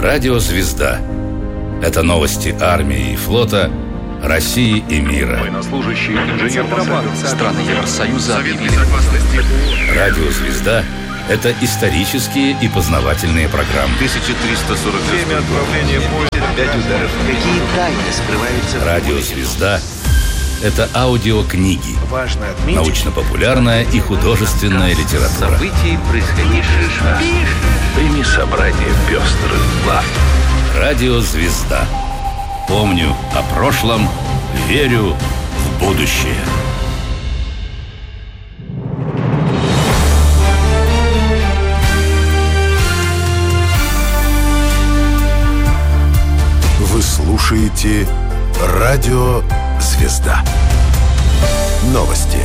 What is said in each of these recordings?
Радио «Звезда». Это новости армии и флота, России и мира. Военнослужащий, инженер страны Евросоюза объявили. Радио «Звезда» — это исторические и познавательные программы. 1340. Время отправления поезда 5 ударов. Какие тайны скрываются? Радио «Звезда» — это аудиокниги, Важно отметить, научно-популярная и художественная литература. Событий, происходивших. Прими собрание пестрых глав. Радио «Звезда». Помню о прошлом, верю в будущее. Вы слушаете Радио «Звезда». Новости.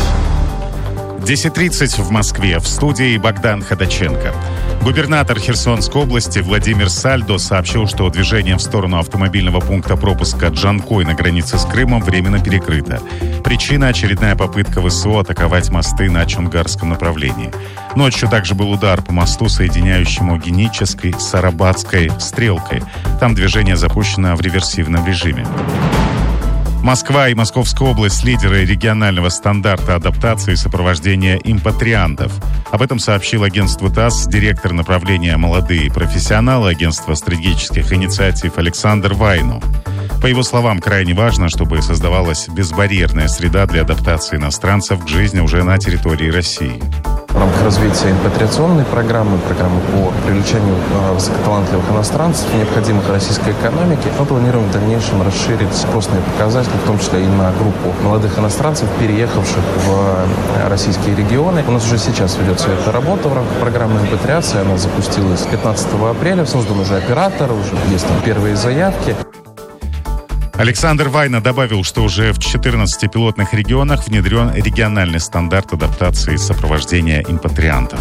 10:30 в Москве. В студии Богдан Ходаченко. Губернатор Херсонской области Владимир Сальдо сообщил, что движение в сторону автомобильного пункта пропуска Джанкой на границе с Крымом временно перекрыто. Причина – очередная попытка ВСУ атаковать мосты на Чонгарском направлении. Ночью также был удар по мосту, соединяющему Генической с Арабатской стрелкой. Там движение запущено в реверсивном режиме. Москва и Московская область – лидеры регионального стандарта адаптации и сопровождения импатриантов. Об этом сообщил агентству ТАСС директор направления «Молодые профессионалы» агентства стратегических инициатив Александр Вайну. По его словам, крайне важно, чтобы создавалась безбарьерная среда для адаптации иностранцев к жизни уже на территории России. В рамках развития импатриационной программы по привлечению высокоталантливых иностранцев, необходимых российской экономике, мы планируем в дальнейшем расширить спросные показатели, в том числе и на группу молодых иностранцев, переехавших в российские регионы. У нас уже сейчас ведется эта работа в рамках программы импатриации. Она запустилась 15 апреля, создан уже оператор, уже есть там первые заявки. Александр Вайна добавил, что уже в 14 пилотных регионах внедрен региональный стандарт адаптации и сопровождения импатриантов.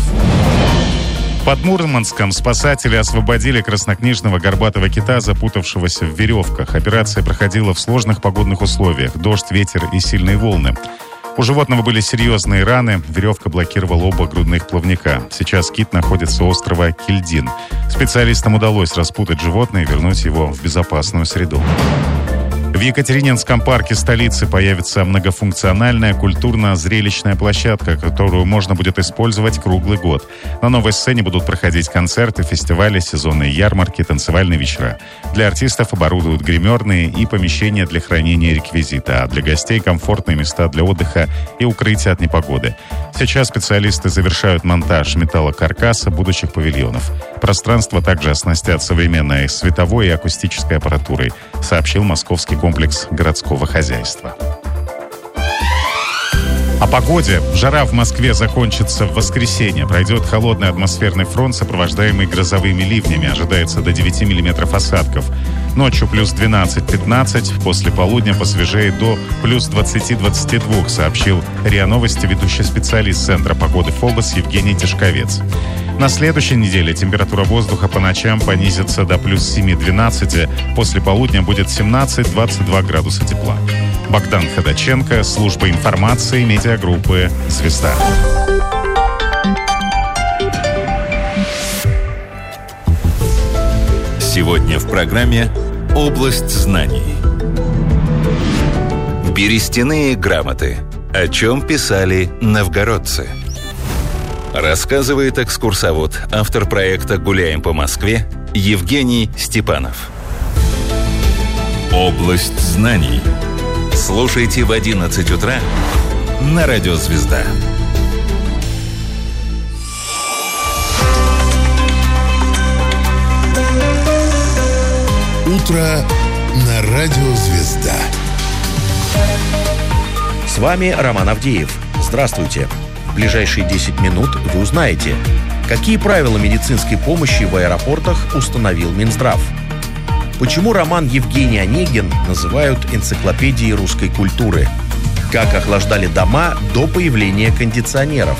Под Мурманском спасатели освободили краснокнижного горбатого кита, запутавшегося в веревках. Операция проходила в сложных погодных условиях – дождь, ветер и сильные волны. У животного были серьезные раны, веревка блокировала оба грудных плавника. Сейчас кит находится у острова Кильдин. Специалистам удалось распутать животное и вернуть его в безопасную среду. В Екатерининском парке столицы появится многофункциональная культурно-зрелищная площадка, которую можно будет использовать круглый год. На новой сцене будут проходить концерты, фестивали, сезонные ярмарки, танцевальные вечера. Для артистов оборудуют гримерные и помещения для хранения реквизита, а для гостей комфортные места для отдыха и укрытия от непогоды. Сейчас специалисты завершают монтаж металлокаркаса будущих павильонов. Пространство также оснастят современной световой и акустической аппаратурой, сообщил Московский комплекс городского хозяйства. О погоде. Жара в Москве закончится в воскресенье. Пройдет холодный атмосферный фронт, сопровождаемый грозовыми ливнями. Ожидается до 9 миллиметров осадков. Ночью плюс 12-15, после полудня посвежеет до плюс 20-22, сообщил РИА Новости ведущий специалист Центра погоды ФОБОС Евгений Тишковец. На следующей неделе температура воздуха по ночам понизится до плюс 7-12, после полудня будет 17-22 градуса тепла. Богдан Ходаченко, служба информации медиагруппы «Звезда». Сегодня в программе «Область знаний». Берестяные грамоты. О чем писали новгородцы? Рассказывает экскурсовод, автор проекта «Гуляем по Москве» Евгений Степанов. «Область знаний». Слушайте в 11 утра на Радио «Звезда». Утро на Радио «Звезда». С вами Роман Авдеев. Здравствуйте. В ближайшие 10 минут вы узнаете, какие правила медицинской помощи в аэропортах установил Минздрав. Почему роман Евгений Онегин называют энциклопедией русской культуры? Как охлаждали дома до появления кондиционеров?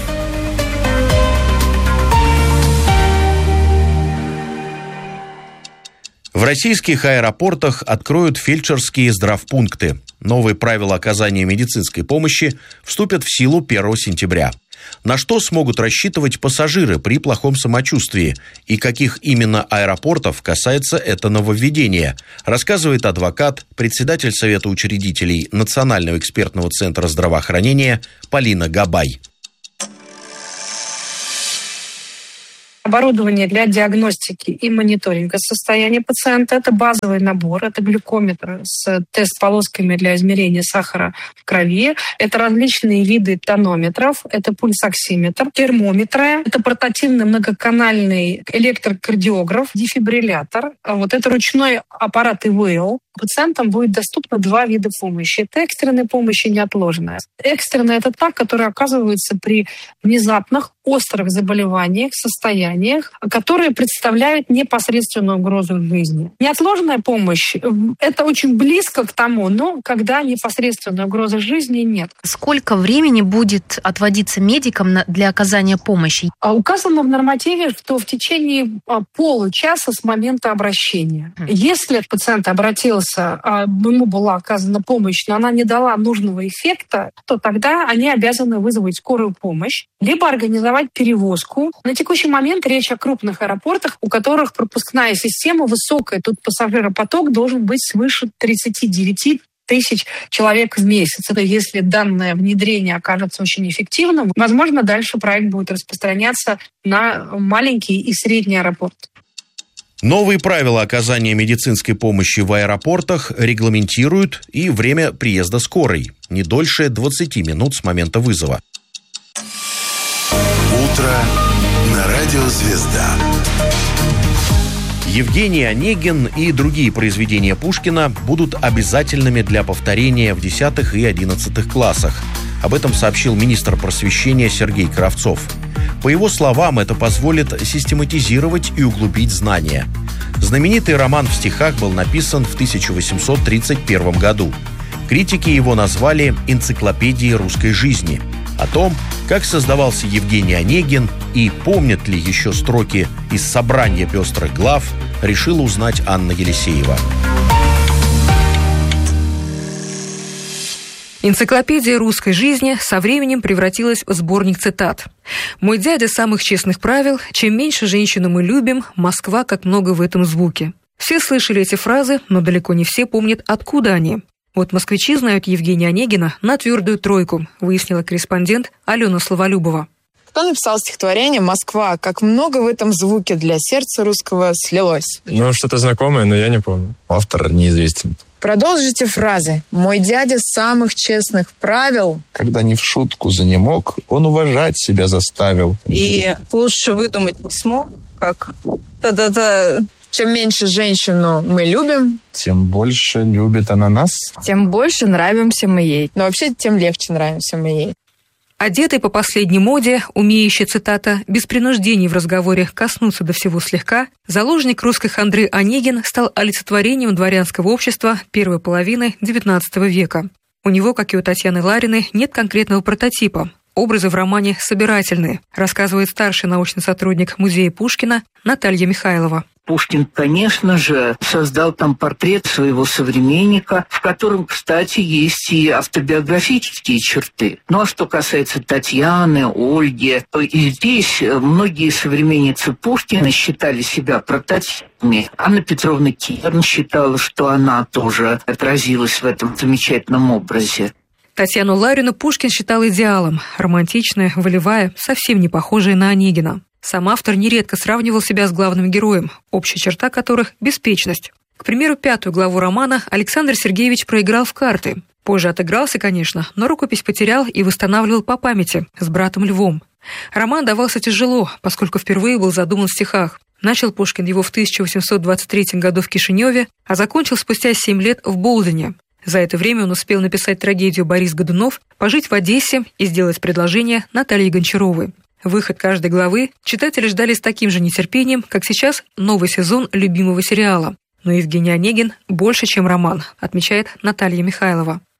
В российских аэропортах откроют фельдшерские здравпункты. Новые правила оказания медицинской помощи вступят в силу 1 сентября. На что смогут рассчитывать пассажиры при плохом самочувствии и каких именно аэропортов касается это нововведение, рассказывает адвокат, председатель Совета учредителей Национального экспертного центра здравоохранения Полина Габай. Оборудование для диагностики и мониторинга состояния пациента. Это базовый набор, это глюкометр с тест-полосками для измерения сахара в крови. Это различные виды тонометров, это пульсоксиметр, термометры, это портативный многоканальный электрокардиограф, дефибриллятор. Вот это ручной аппарат ИВЛ. Пациентам будет доступно 2 вида помощи. Это экстренная помощь и неотложная. Экстренная – это та, которая оказывается при внезапных, острых заболеваниях, состояниях, которые представляют непосредственную угрозу жизни. Неотложная помощь – это очень близко к тому, но когда непосредственной угрозы жизни нет. Сколько времени будет отводиться медикам для оказания помощи? Указано в нормативе, что в течение получаса с момента обращения. Если пациент обратился, ему была оказана помощь, но она не дала нужного эффекта, то тогда они обязаны вызвать скорую помощь, либо организовать перевозку. На текущий момент речь о крупных аэропортах, у которых пропускная система высокая. Тут пассажиропоток должен быть свыше 39 тысяч человек в месяц. Это если данное внедрение окажется очень эффективным, возможно, дальше проект будет распространяться на маленькие и средние аэропорты. Новые правила оказания медицинской помощи в аэропортах регламентируют и время приезда скорой, не дольше 20 минут с момента вызова. Утро на радио «Звезда». Евгений Онегин и другие произведения Пушкина будут обязательными для повторения в 10 и 11 классах. Об этом сообщил министр просвещения Сергей Кравцов. По его словам, это позволит систематизировать и углубить знания. Знаменитый роман в стихах был написан в 1831 году. Критики его назвали «Энциклопедией русской жизни». О том, как создавался Евгений Онегин и помнят ли еще строки из «Собрания пестрых глав», решила узнать Анна Елисеева. Энциклопедия русской жизни со временем превратилась в сборник цитат. «Мой дядя самых честных правил, чем меньше женщину мы любим, Москва как много в этом звуке». Все слышали эти фразы, но далеко не все помнят, откуда они. Вот москвичи знают Евгения Онегина на твердую тройку, выяснила корреспондент Алена Словолюбова. Кто написал стихотворение «Москва, как много в этом звуке для сердца русского слилось»? Что-то знакомое, но я не помню. Автор неизвестен. Продолжите фразы. «Мой дядя самых честных правил». Когда не в шутку занемог, он уважать себя заставил. И лучше выдумать не смог, как та-да-да. Чем меньше женщину мы любим, тем больше любит она нас. Тем больше нравимся мы ей. Но вообще, тем легче нравимся мы ей. Одетый по последней моде, умеющий, цитата, без принуждений в разговоре коснуться до всего слегка, заложник русской хандры Онегин стал олицетворением дворянского общества первой половины XIX века. У него, как и у Татьяны Лариной, нет конкретного прототипа. Образы в романе собирательные, рассказывает старший научный сотрудник музея Пушкина Наталья Михайлова. Пушкин, конечно же, создал там портрет своего современника, в котором, кстати, есть и автобиографические черты. Ну а что касается Татьяны, Ольги, то и здесь многие современницы Пушкина считали себя прототипами. Анна Петровна Керн считала, что она тоже отразилась в этом замечательном образе. Татьяну Ларину Пушкин считал идеалом. Романтичная, волевая, совсем не похожая на Онегина. Сам автор нередко сравнивал себя с главным героем, общая черта которых – беспечность. К примеру, 5 главу романа Александр Сергеевич проиграл в карты. Позже отыгрался, конечно, но рукопись потерял и восстанавливал по памяти с братом Львом. Роман давался тяжело, поскольку впервые был задуман в стихах. Начал Пушкин его в 1823 году в Кишиневе, а закончил спустя 7 лет в Болдине. За это время он успел написать трагедию «Борис Годунов», пожить в Одессе и сделать предложение Наталье Гончаровой. Выход каждой главы читатели ждали с таким же нетерпением, как сейчас новый сезон любимого сериала. Но Евгений Онегин больше, чем роман, отмечает Наталья Михайлова.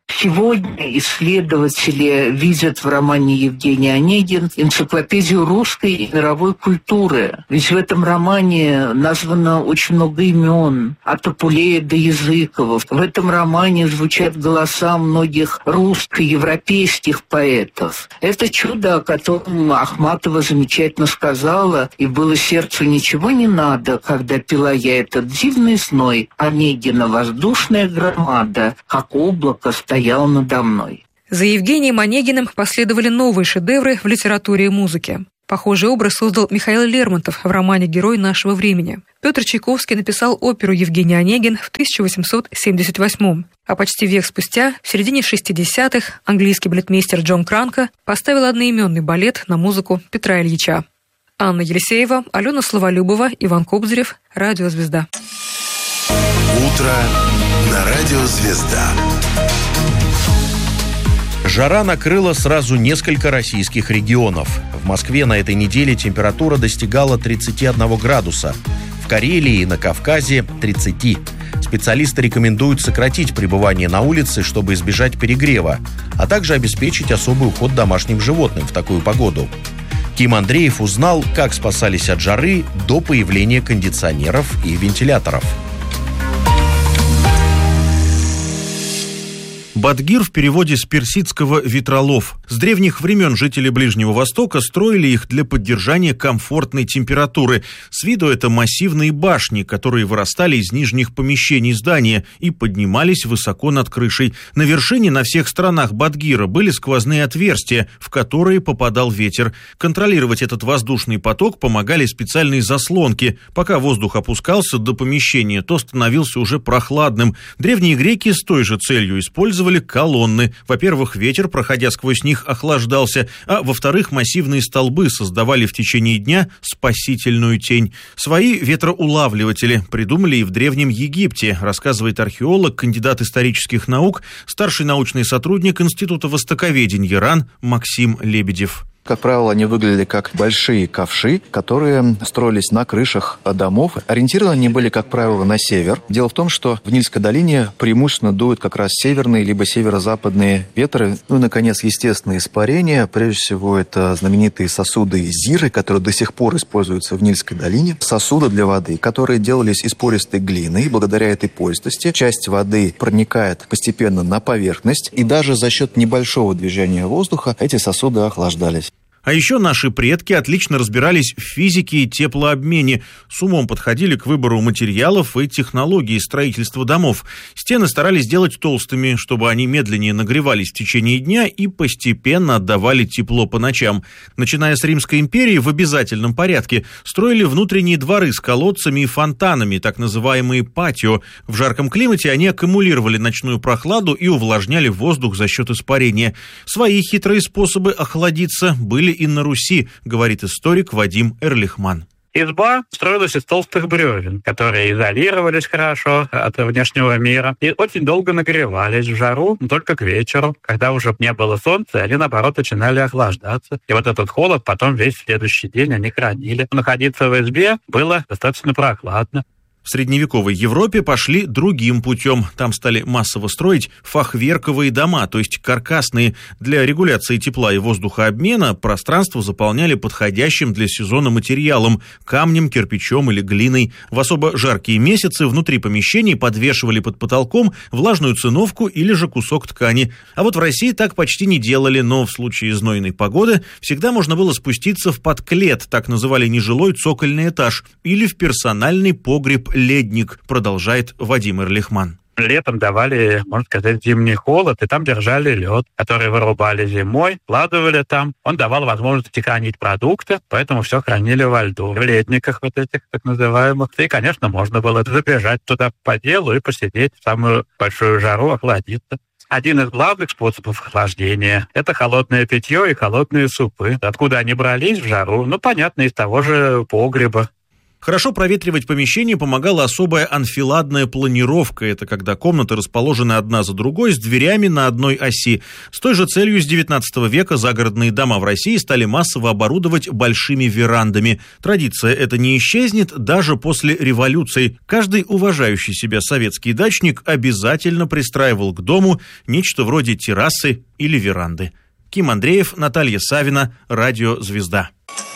Сегодня исследователи видят в романе Евгений Онегин энциклопедию русской и мировой культуры. Ведь в этом романе названо очень много имен, от Апулея до Языкова. В этом романе звучат голоса многих русско-европейских поэтов. Это чудо, о котором Ахматова замечательно сказала, и было сердцу ничего не надо, когда пила я этот дивный зной, Онегина воздушная громада, как облако стоял надо мной. За Евгением Онегиным последовали новые шедевры в литературе и музыке. Похожий образ создал Михаил Лермонтов в романе «Герой нашего времени». Петр Чайковский написал оперу «Евгений Онегин» в 1878-м. А почти век спустя, в середине 60-х, английский балетмейстер Джон Кранко поставил одноименный балет на музыку Петра Ильича. Анна Елисеева, Алена Словолюбова, Иван Кобзарев, Радио «Звезда». Утро на Радио «Звезда». Жара накрыла сразу несколько российских регионов. В Москве на этой неделе температура достигала 31 градуса. В Карелии и на Кавказе – 30. Специалисты рекомендуют сократить пребывание на улице, чтобы избежать перегрева, а также обеспечить особый уход домашним животным в такую погоду. Ким Андреев узнал, как спасались от жары до появления кондиционеров и вентиляторов. Бадгир в переводе с персидского «ветролов». С древних времен жители Ближнего Востока строили их для поддержания комфортной температуры. С виду это массивные башни, которые вырастали из нижних помещений здания и поднимались высоко над крышей. На вершине на всех сторонах Бадгира были сквозные отверстия, в которые попадал ветер. Контролировать этот воздушный поток помогали специальные заслонки. Пока воздух опускался до помещения, то становился уже прохладным. Древние греки с той же целью использовали колонны. Во-первых, ветер, проходя сквозь них, охлаждался, а во-вторых, массивные столбы создавали в течение дня спасительную тень. Свои ветроулавливатели придумали и в Древнем Египте, рассказывает археолог, кандидат исторических наук, старший научный сотрудник Института востоковедения РАН Максим Лебедев. Как правило, они выглядели как большие ковши, которые строились на крышах домов. Ориентированы они были, как правило, на север. Дело в том, что в Нильской долине преимущественно дуют как раз северные либо северо-западные ветры. Ну и, наконец, естественные испарения. Прежде всего, это знаменитые сосуды зиры, которые до сих пор используются в Нильской долине. Сосуды для воды, которые делались из пористой глины. И благодаря этой пористости часть воды проникает постепенно на поверхность. И даже за счет небольшого движения воздуха эти сосуды охлаждались. А еще наши предки отлично разбирались в физике и теплообмене, с умом подходили к выбору материалов и технологий строительства домов. Стены старались делать толстыми, чтобы они медленнее нагревались в течение дня и постепенно отдавали тепло по ночам. Начиная с Римской империи, в обязательном порядке строили внутренние дворы с колодцами и фонтанами, так называемые патио. В жарком климате они аккумулировали ночную прохладу и увлажняли воздух за счет испарения. Свои хитрые способы охладиться были и на Руси, говорит историк Вадим Эрлихман. Изба строилась из толстых бревен, которые изолировались хорошо от внешнего мира и очень долго нагревались в жару, но только к вечеру, когда уже не было солнца, они, наоборот, начинали охлаждаться. И вот этот холод потом весь следующий день они хранили. Находиться в избе было достаточно прохладно. В средневековой Европе пошли другим путем. Там стали массово строить фахверковые дома, то есть каркасные. Для регуляции тепла и воздухообмена пространство заполняли подходящим для сезона материалом – камнем, кирпичом или глиной. В особо жаркие месяцы внутри помещений подвешивали под потолком влажную циновку или же кусок ткани. А вот в России так почти не делали, но в случае знойной погоды всегда можно было спуститься в подклет, так называли нежилой цокольный этаж, или в персональный погреб ледник, продолжает Вадим Эрлихман. Летом давали, можно сказать, зимний холод, и там держали лед, который вырубали зимой, складывали там. Он давал возможность хранить продукты, поэтому все хранили во льду, в ледниках вот этих так называемых. И, конечно, можно было забежать туда по делу и посидеть в самую большую жару, охладиться. Один из главных способов охлаждения – это холодное питье и холодные супы. Откуда они брались в жару? Ну, понятно, из того же погреба. Хорошо проветривать помещение помогала особая анфиладная планировка. Это когда комнаты расположены одна за другой с дверями на одной оси. С той же целью с 19 века загородные дома в России стали массово оборудовать большими верандами. Традиция эта не исчезнет даже после революции. Каждый уважающий себя советский дачник обязательно пристраивал к дому нечто вроде террасы или веранды. Ким Андреев, Наталья Савина, Радио «Звезда».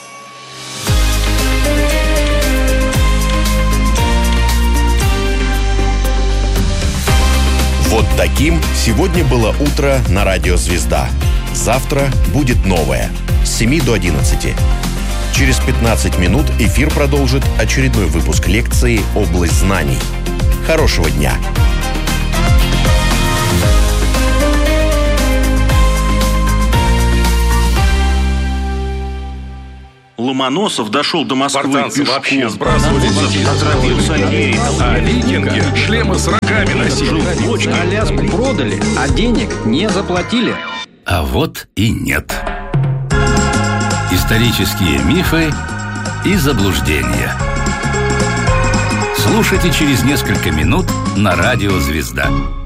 Вот таким сегодня было утро на Радио «Звезда». Завтра будет новое. С 7 до 11. Через 15 минут эфир продолжит очередной выпуск лекции «Область знаний». Хорошего дня! Ломоносов дошел до Москвы Спартанцы пешком. вообще сбрасывали А викинги шлемы с рогами носили. Аляску продали, а денег не заплатили. А вот и нет. Исторические мифы и заблуждения. Слушайте через несколько минут на Радио «Звезда».